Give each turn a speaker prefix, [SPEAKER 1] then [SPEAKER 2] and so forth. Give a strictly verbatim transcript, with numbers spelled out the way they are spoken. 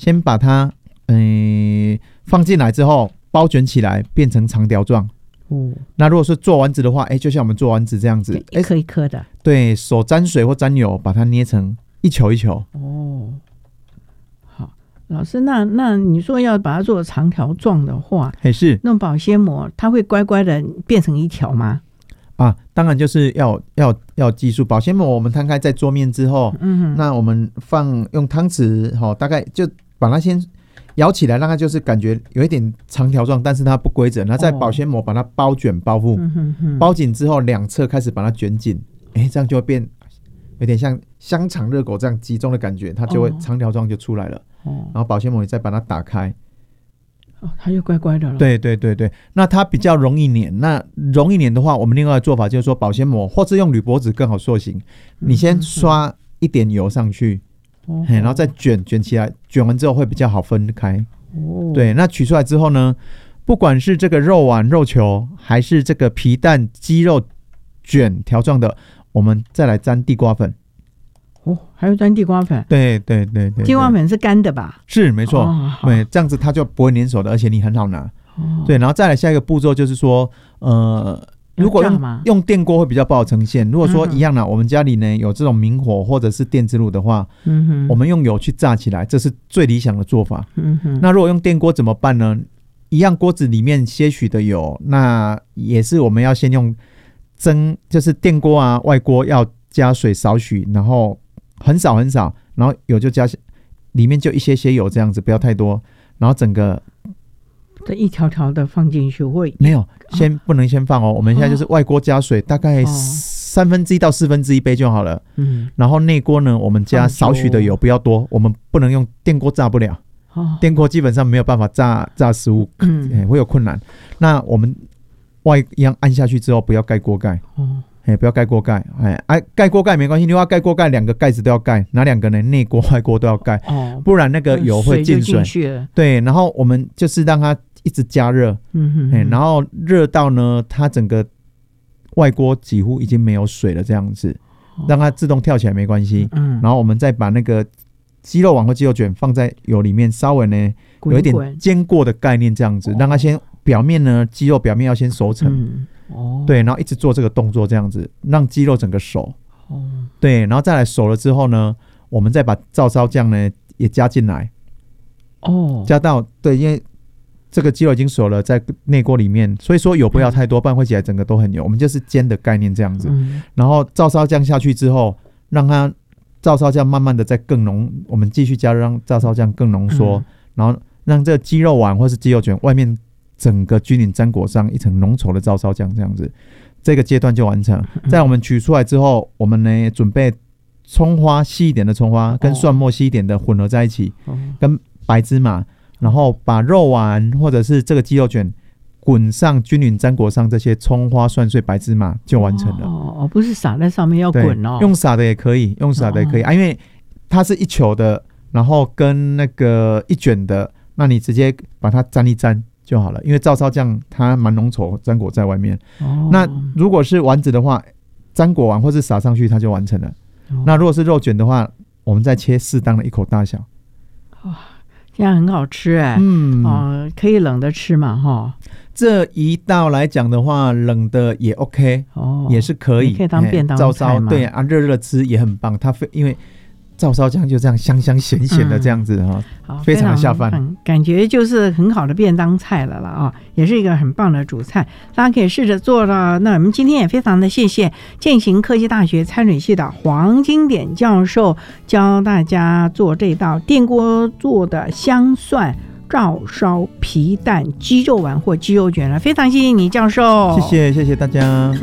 [SPEAKER 1] 先把它嗯、呃、放进来之后包卷起来变成长条状。哦，那如果是做丸子的话，哎，就像我们做丸子这样子，
[SPEAKER 2] 一颗一颗的。
[SPEAKER 1] 对，手沾水或沾油，把它捏成一球一球。
[SPEAKER 2] 哦，好，老师，那那你说要把它做长条状的话，
[SPEAKER 1] 还是
[SPEAKER 2] 弄保鲜膜，它会乖乖的变成一条吗？
[SPEAKER 1] 啊，当然就是要要要技术。保鲜膜我们摊开在桌面之后，嗯，那我们放用汤匙，哦，大概就把它先摇起来，让它就是感觉有一点长条状，但是它不规整。然后再保鲜膜把它包卷包覆，哦，包紧之后两侧开始把它卷紧，哎，这样就会变有点像香肠热狗这样集中的感觉，它就会长条状就出来了。哦，然后保鲜膜你再把它打开，
[SPEAKER 2] 哦，它就乖乖的了。
[SPEAKER 1] 对对对对，那它比较容易粘。那容易粘的话，我们另外的做法就是说保鲜膜或是用铝箔纸更好塑形。你先刷一点油上去。哦，然后再卷卷起来，卷完之后会比较好分开。哦，对，那取出来之后呢，不管是这个肉丸、肉球，还是这个皮蛋、鸡肉卷条状的，我们再来沾地瓜粉。
[SPEAKER 2] 哦，还有沾地瓜粉？
[SPEAKER 1] 对对 对, 对, 对，
[SPEAKER 2] 地瓜粉是干的吧？
[SPEAKER 1] 是没错。哦，对，这样子它就不会粘手的，而且你很好拿。哦，对，然后再来下一个步骤就是说，呃。如果 用, 用电锅会比较不好呈现。如果说一样呢，嗯，我们家里呢有这种明火或者是电磁炉的话，嗯，我们用油去炸起来，这是最理想的做法。嗯，那如果用电锅怎么办呢？一样锅子里面些许的油，那也是我们要先用蒸，就是电锅啊外锅要加水少许，然后很少很少，然后油就加里面就一些些油这样子，不要太多，然后整个
[SPEAKER 2] 这一条条的放进去会
[SPEAKER 1] 没有，先，哦，不能先放哦。我们现在就是外锅加水，哦，大概三分之一到四分之一杯就好了。嗯，然后内锅呢，我们加少许的油，不要多。我们不能用电锅炸不了，哦，电锅基本上没有办法炸炸食物，嗯，欸，会有困难。那我们外一样按下去之后，不要盖锅盖。哦。欸，不要盖锅盖，哎，啊，盖锅盖没关系，你要盖锅盖，两个盖子都要盖，哪两个呢？内锅、外锅都要盖，哦，不然那个油会进水。
[SPEAKER 2] 水
[SPEAKER 1] 对，然后我们就是让它一直加热，嗯哼哼，欸，然后热到呢，它整个外锅几乎已经没有水了，这样子，哦，让它自动跳起来没关系。嗯，然后我们再把那个鸡肉丸或鸡肉卷放在油里面，稍微呢有一点煎过的概念，这样子，让它先表面呢，鸡肉表面要先熟成。嗯，哦，对，然后一直做这个动作，这样子让鸡肉整个熟。哦，对，然后再来熟了之后呢，我们再把照烧酱呢也加进来。哦，加到对，因为这个鸡肉已经熟了，在内锅里面，所以说油不要太多，不然会起来整个都很油。我们就是煎的概念这样子。嗯，然后照烧酱下去之后，让它照烧酱慢慢的再更浓，我们继续加热，让照烧酱更浓缩，嗯，然后让这个鸡肉丸或是鸡肉卷外面整个均匀沾裹上一层浓稠的照烧酱，这样子，这个阶段就完成。在我们取出来之后，我们呢准备葱花细一点的葱花跟蒜末细一点的混合在一起，哦，跟白芝麻，然后把肉丸或者是这个鸡肉卷滚上均匀沾裹上这些葱花蒜碎白芝麻就完成了。
[SPEAKER 2] 哦，不是撒在上面要滚哦，
[SPEAKER 1] 用撒的也可以，用撒的也可以，哦，啊，因为它是一球的，然后跟那个一卷的，那你直接把它沾一沾就好了，因为照烧酱它蛮浓稠，沾裹在外面。哦，那如果是丸子的话，沾裹完或是撒上去，它就完成了。哦，那如果是肉卷的话，我们再切适当的一口大小。
[SPEAKER 2] 哇，这样很好吃哎。嗯，哦，可以冷的吃嘛哈。
[SPEAKER 1] 这一道来讲的话，冷的也 OK，哦，也是可以，
[SPEAKER 2] 可以当便当菜嘛。
[SPEAKER 1] 对啊，热热吃也很棒。它非因为照烧酱就这样香香咸咸的这样子哈，嗯，非常下饭，
[SPEAKER 2] 感觉就是很好的便当菜了啦啊，也是一个很棒的主菜，大家可以试着做了。那我们今天也非常的谢谢健行科技大学餐旅系的黄金典教授教大家做这道电锅做的香蒜照烧皮蛋鸡肉丸或鸡肉卷了，非常谢谢你教授，
[SPEAKER 1] 谢谢谢谢大家。